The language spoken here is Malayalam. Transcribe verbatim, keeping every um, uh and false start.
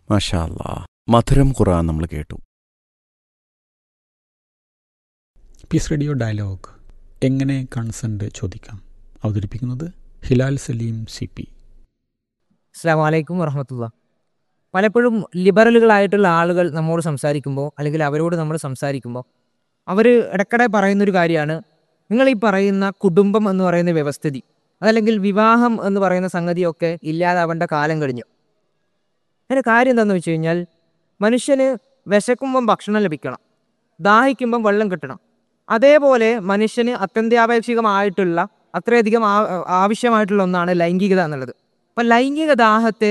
മാഷാ അല്ലാ. മധുരം ഖുർആൻ നമ്മൾ കേട്ടു. പീസ് റേഡിയോ ഡയലോഗ് എങ്ങനെ കൺസെൻറ്റ് ചോദിക്കാം. അവതരിപ്പിക്കുന്നത് ഹിലാൽ സലീം സി പി. അസ്സലാമു അലൈക്കും വറഹ്മത്തുള്ളാ. പലപ്പോഴും ലിബറലുകളായിട്ടുള്ള ആളുകൾ നമ്മോട് സംസാരിക്കുമ്പോൾ അല്ലെങ്കിൽ അവരോട് നമ്മൾ സംസാരിക്കുമ്പോൾ അവർ ഇടയ്ക്കിടെ പറയുന്നൊരു കാര്യമാണ്, നിങ്ങൾ ഈ പറയുന്ന കുടുംബം എന്ന് പറയുന്ന വ്യവസ്ഥിതി അതല്ലെങ്കിൽ വിവാഹം എന്ന് പറയുന്ന സംഗതിയൊക്കെ ഇല്ലാതാവേണ്ട കാലം കഴിഞ്ഞു. അതിൻ്റെ കാര്യം എന്താണെന്ന് വെച്ച് കഴിഞ്ഞാൽ, മനുഷ്യന് വിശക്കുമ്പം ഭക്ഷണം ലഭിക്കണം, ദാഹിക്കുമ്പം വെള്ളം കിട്ടണം. അതേപോലെ മനുഷ്യന് അത്യന്താപേക്ഷികമായിട്ടുള്ള അത്രയധികം ആ- ആവശ്യമായിട്ടുള്ള ഒന്നാണ് ലൈംഗികത എന്നുള്ളത്. അപ്പം ലൈംഗിക ദാഹത്തെ